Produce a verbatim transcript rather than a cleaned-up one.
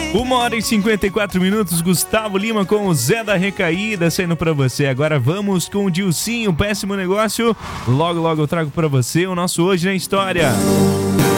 Uma hora e cinquenta e quatro minutos, Gustavo Lima com o Zé da Recaída saindo pra você. Agora vamos com o Dilcinho, Péssimo Negócio. Logo, logo eu trago pra você o nosso Hoje na História.